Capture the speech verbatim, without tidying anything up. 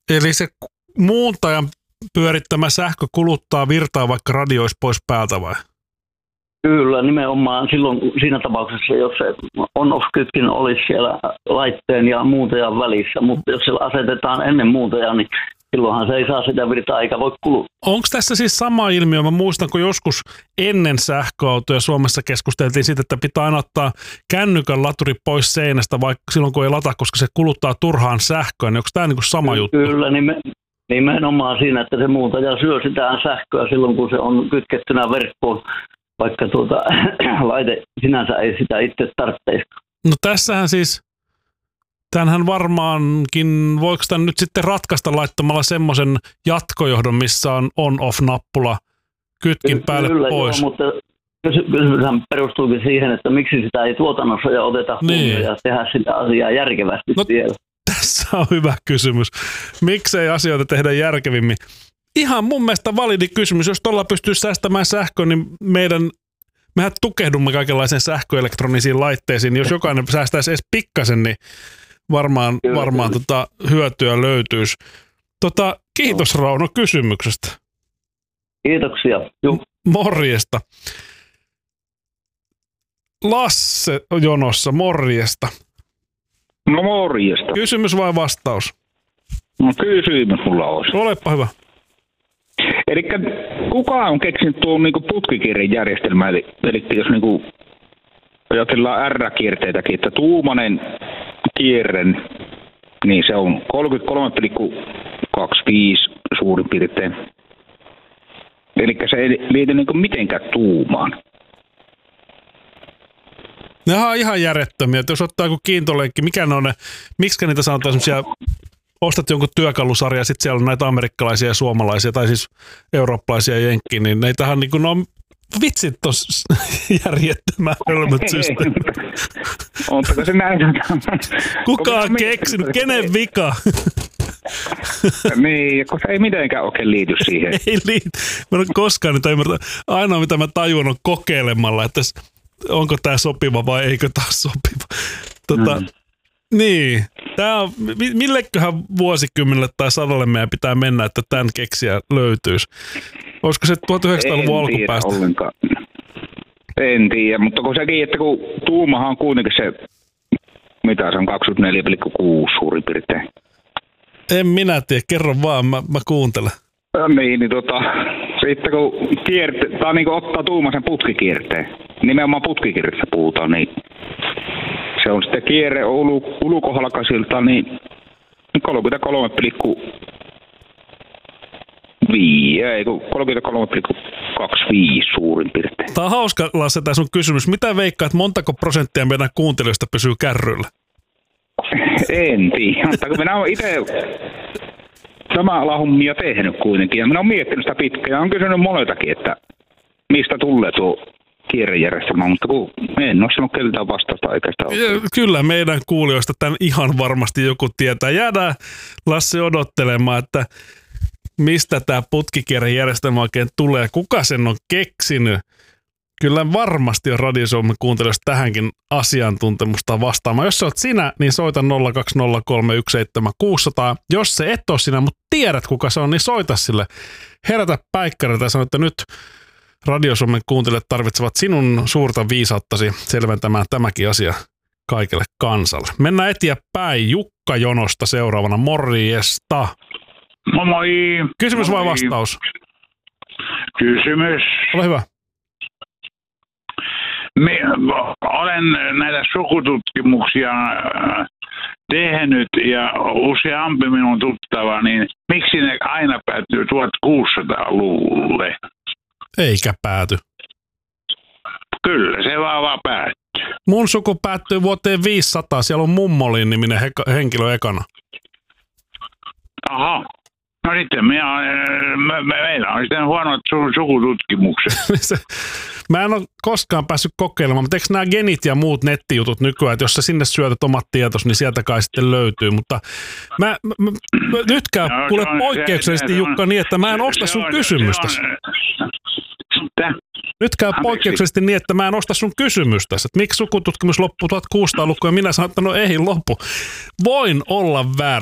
Eli se muuntajan pyörittämä sähkö kuluttaa virtaa, vaikka radio olisi pois päältä vai? Kyllä, nimenomaan silloin siinä tapauksessa, jos se on-off-kytkin olisi siellä laitteen ja muuntajan välissä, mutta jos se asetetaan ennen muuntajaa, niin silloinhan se ei saa sitä virtaa eikä voi kuluttaa. Onko tässä siis sama ilmiö? Mä muistan, kun joskus ennen sähköautoja Suomessa keskusteltiin siitä, että pitää aina ottaa kännykän laturi pois seinästä, vaikka silloin kun ei lata, koska se kuluttaa turhaan sähköä, niin onko tämä niin kuin sama juttu? Kyllä, nimenomaan siinä, että se muuntaja syö sitä sähköä silloin, kun se on kytkettynä verkkoon, vaikka tuota, laite sinänsä ei sitä itse tarvitse. No tässähän siis, tämänhän varmaankin, voiko tämän nyt sitten ratkaista laittamalla semmoisen jatkojohdon, missä on on-off-nappula kytkin Ky- päälle kyllä, pois? Joo, mutta kysymyshän perustuukin siihen, että miksi sitä ei tuotannossa ja oteta niin. huomioon ja tehdä sitä asiaa järkevästi no, vielä. Tässä on hyvä kysymys. Miksei asioita tehdä järkevimmin? Ihan mun mielestä validi kysymys. Jos tuolla pystyy säästämään sähköä, niin meidän, mehän tukehdumme kaikenlaisiin sähköelektronisiin laitteisiin. Jos jokainen säästäisi edes pikkasen, niin varmaan, kyllä, varmaan kyllä. Tota, hyötyä löytyisi. Tota, kiitos no. Rauno kysymyksestä. Kiitoksia. Juh. Morjesta. Lasse jonossa, morjesta. No morjesta. Kysymys vai vastaus? No kysymys mulla olisi. Olepa hyvä. Eli kuka on keksinyt tuon niinku putkikirjan järjestelmää, eli, eli jos niinku ajatellaan R-kierteitäkin, että tuumainen kierre, niin se on kolmekymmentäkolme pilkku kaksikymmentäviisi suurin piirtein. Eli se ei liity niinku mitenkään tuumaan. Nämä on ihan järjettömiä, että jos ottaa joku kiintolenkki, mikä ne on ne, miksi niitä sanotaan semmoisia, ostat jonkun työkalusarja ja sitten siellä on näitä amerikkalaisia ja suomalaisia tai siis eurooppalaisia ja jenkkiä, niin neitähän niin kuin, no vitsit tos järjettömän hölmöt systeemit. Ontako se näin? Kuka on keksinyt? Kenen vika? Niin, koska ei mitenkään oikein liity siihen. Ei liity. Mä en ole koskaan niitä ymmärtänyt. Ainoa mitä mä tajun on kokeilemalla, että onko tämä sopiva vai eikö tämä sopiva. Tota, mm. Niin, tää on, milleköhän vuosikymmenelle tai sadalle meidän pitää mennä, että tämän keksiä löytyisi. Olisiko se tuhatyhdeksänsataaluvun alkupäästä? Ollenkaan. En tiedä, mutta kun sekin, että kun tuumahan on kuitenkin se, mitä se on, kaksikymmentäneljä pilkku kuusi suurin piirtein. En minä tiedä, kerro vaan, mä, mä kuuntelen. Ja niin, niin tota, sitten kun kierte, tai niin kuin ottaa tuumaisen putkikierteen, nimenomaan putkikierteessä puhutaan, niin se on sitten kierre ulkohalkaisilta, niin kolmekymmentäkolme pilkku viisi, ei kun kolmekymmentäkolme pilkku kaksikymmentäviisi suurin piirtein. Tämä on hauska, Lasse, tämä sun kysymys. Mitä veikkaat, montako prosenttia meidän kuuntelijoista pysyy kärryillä? En tiedä, mutta kun minä olen itse samalla hommia tehnyt kuitenkin, ja minä olen miettinyt sitä pitkään, ja olen kysynyt moneltakin, että mistä tulee tuo kierrejärjestelmä, mutta kun en ole sanonut keltään vastausta oikeastaan. Kyllä meidän kuulijoista tämän ihan varmasti joku tietää. Jäädään, Lassi, odottelemaan, että mistä tämä putkikierrejärjestelmä oikein tulee, kuka sen on keksinyt. Kyllä varmasti on Radio Suomen kuuntelijoista tähänkin asiantuntemusta vastaamaan. Jos sä oot sinä, niin soita nolla kaksi nolla kolme yksi seitsemän kuusi nolla nolla. Jos se et ole sinä, mutta tiedät kuka se on, niin soita sille. Herätä päikkäriltä ja sano, että nyt Radio Suomen kuuntelijat tarvitsevat sinun suurta viisauttasi selventämään tämäkin asia kaikelle kansalle. Mennään eteenpäin. Jukka jonosta seuraavana. Morjesta. Moi moi. Kysymys moi. vai vastaus? Kysymys. Ole hyvä. Me, olen näitä sukututkimuksia tehnyt ja useampi minun tuttava, niin miksi ne aina päätyy tuhatkuusisataaluvulle? Eikä pääty. Kyllä, se vaan vaan päättyy. Mun suku päättyy vuoteen viisisataa. Siellä on Mummolin niminen heka- henkilö ekana. Aha. No sitten minä, me, me, meillä on sitten huonot su- sukututkimukset. Mä en ole koskaan päässyt kokeilemaan, mutta eikö nämä genit ja muut nettijutut nykyään, että jos sä sinne syötät omat tietos, niin sieltä kai sitten löytyy. Mutta mä, mä, mä nyt käy no, kuule poikkeuksellisesti, se, Jukka, niin, että mä en osta sun kysymystäsi. Nyt käy poikkeuksellisesti niin, että mä en osta sun kysymystäsi. Että miksi sukututkimus loppuu tuhatkuusisataalukua ja minä sanon, että no ei loppu. Voin olla väärä.